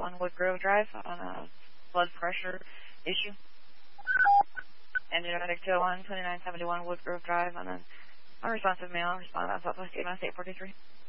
2971 Woodgrove Drive on a blood pressure issue. Engine medic 201, 2971 Woodgrove Drive on an unresponsive male, responding on Southwest 8 State 43.